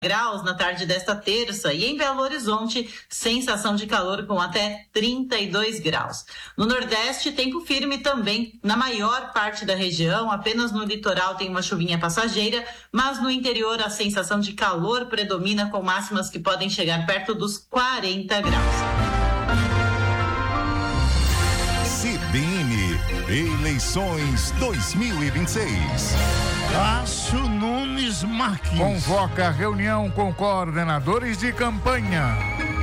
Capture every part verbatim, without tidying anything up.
graus na tarde desta terça e em Belo Horizonte, sensação de calor com até trinta e dois graus. No Nordeste, tempo firme também na maior parte da região, apenas no litoral tem uma chuvinha passageira, mas no interior a sensação de calor predomina com máximas que podem chegar perto dos quarenta graus. C B N, eleições dois mil e vinte e seis. Cássio Nunes Marques convoca reunião com coordenadores de campanha.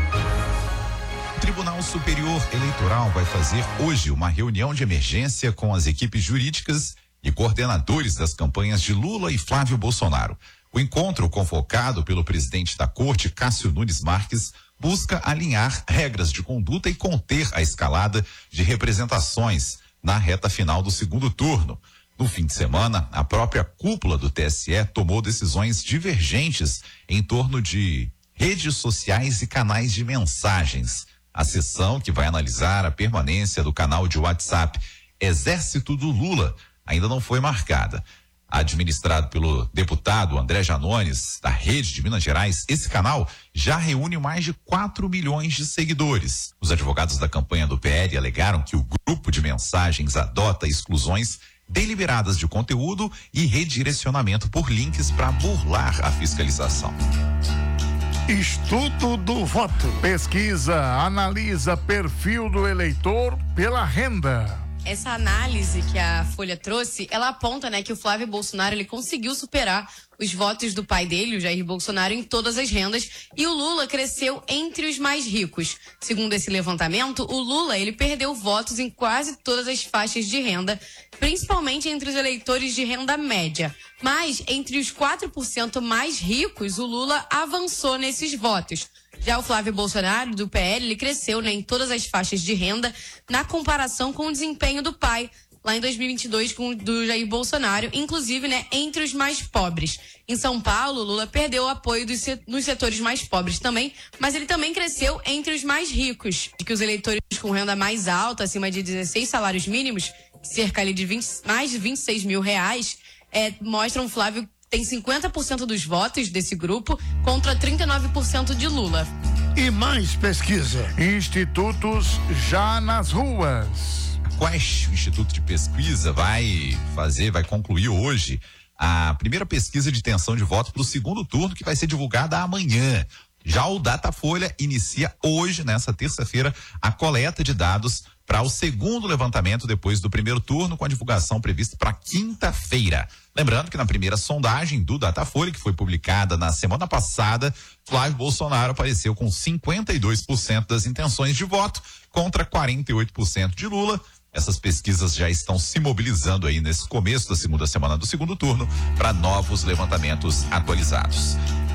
O Tribunal Superior Eleitoral vai fazer hoje uma reunião de emergência com as equipes jurídicas e coordenadores das campanhas de Lula e Flávio Bolsonaro. O encontro, convocado pelo presidente da Corte, Cássio Nunes Marques, busca alinhar regras de conduta e conter a escalada de representações na reta final do segundo turno. No fim de semana, a própria cúpula do T S E tomou decisões divergentes em torno de redes sociais e canais de mensagens. A sessão que vai analisar a permanência do canal de WhatsApp Exército do Lula ainda não foi marcada. Administrado pelo deputado André Janones, da Rede de Minas Gerais, esse canal já reúne mais de quatro milhões de seguidores. Os advogados da campanha do P L alegaram que o grupo de mensagens adota exclusões deliberadas de conteúdo e redirecionamento por links para burlar a fiscalização. Estudo do voto. Pesquisa analisa perfil do eleitor pela renda. Essa análise que a Folha trouxe, ela aponta, né, que o Flávio Bolsonaro ele conseguiu superar os votos do pai dele, o Jair Bolsonaro, em todas as rendas, e o Lula cresceu entre os mais ricos. Segundo esse levantamento, o Lula ele perdeu votos em quase todas as faixas de renda, principalmente entre os eleitores de renda média. Mas entre os quatro por cento mais ricos, o Lula avançou nesses votos. Já o Flávio Bolsonaro, do P L, ele cresceu, né, em todas as faixas de renda, na comparação com o desempenho do pai, lá em dois mil e vinte e dois, com o do Jair Bolsonaro, inclusive, né, entre os mais pobres. Em São Paulo, Lula perdeu o apoio dos, nos setores mais pobres também, mas ele também cresceu entre os mais ricos, de que os eleitores com renda mais alta, acima de dezesseis salários mínimos, cerca ali de vinte, mais de vinte e seis mil reais, é, mostram o Flávio tem cinquenta por cento dos votos desse grupo contra trinta e nove por cento de Lula. E mais pesquisa. Institutos já nas ruas. A Quest, o Instituto de Pesquisa, vai fazer, vai concluir hoje a primeira pesquisa de intenção de voto para o segundo turno, que vai ser divulgada amanhã. Já o Datafolha inicia hoje, nessa terça-feira, a coleta de dados para o segundo levantamento depois do primeiro turno, com a divulgação prevista para quinta-feira. Lembrando que na primeira sondagem do Datafolha, que foi publicada na semana passada, Flávio Bolsonaro apareceu com cinquenta e dois por cento das intenções de voto contra quarenta e oito por cento de Lula. Essas pesquisas já estão se mobilizando aí nesse começo da segunda semana do segundo turno para novos levantamentos atualizados.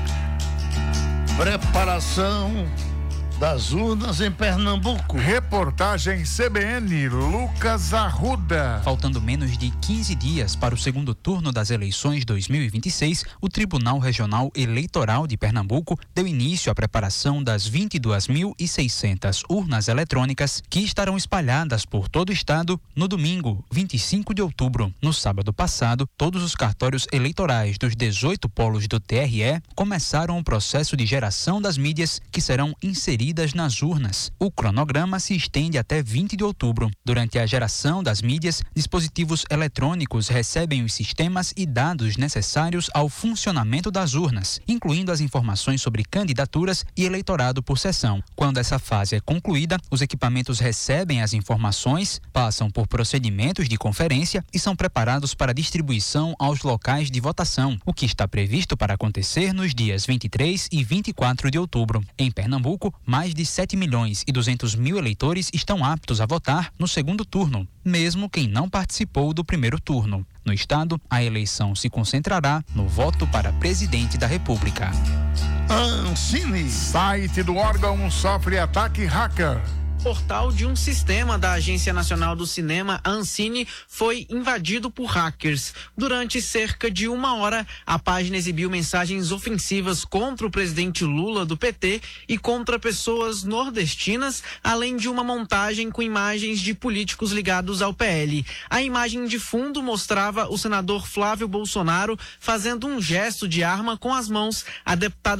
Preparação das urnas em Pernambuco. Reportagem C B N, Lucas Arruda. Faltando menos de quinze dias para o segundo turno das eleições dois mil e vinte e seis, o Tribunal Regional Eleitoral de Pernambuco deu início à preparação das vinte e duas mil e seiscentas urnas eletrônicas que estarão espalhadas por todo o estado no domingo, vinte e cinco de outubro. No sábado passado, todos os cartórios eleitorais dos dezoito polos do T R E começaram o processo de geração das mídias que serão inseridas nas urnas. O cronograma se estende até vinte de outubro. Durante a geração das mídias, dispositivos eletrônicos recebem os sistemas e dados necessários ao funcionamento das urnas, incluindo as informações sobre candidaturas e eleitorado por sessão. Quando essa fase é concluída, os equipamentos recebem as informações, passam por procedimentos de conferência e são preparados para distribuição aos locais de votação, o que está previsto para acontecer nos dias vinte e três e vinte e quatro de outubro. Em Pernambuco, mais de sete milhões e duzentos mil eleitores estão aptos a votar no segundo turno, mesmo quem não participou do primeiro turno. No estado, a eleição se concentrará no voto para presidente da República. Ancine. Site do órgão sofre ataque hacker. portal de um sistema da Agência Nacional do Cinema, a Ancine, foi invadido por hackers. Durante cerca de uma hora, a página exibiu mensagens ofensivas contra o presidente Lula do P T e contra pessoas nordestinas, além de uma montagem com imagens de políticos ligados ao P L. A imagem de fundo mostrava o senador Flávio Bolsonaro fazendo um gesto de arma com as mãos. A deputada